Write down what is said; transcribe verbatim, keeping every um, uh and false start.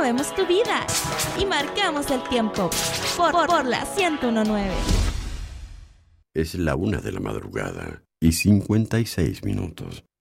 movemos tu vida y marcamos el tiempo por, por, por la ciento diecinueve. Es la una de la madrugada y cincuenta y seis minutos.